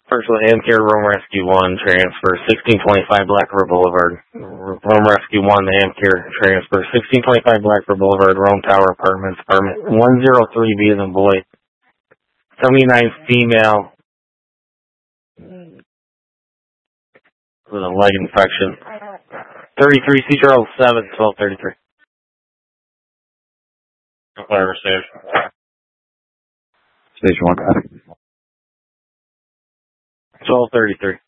Personal Amcare Rome Rescue 1, transfer 1625 Black River Boulevard. Rome Rescue 1, the Amcare transfer 1625 Black River Boulevard, Rome Tower Apartments, apartment 103B as in boy. 79 female with a leg infection. 33 C. Charles 7, 1233. Fire station. Station 1, got it. 1233.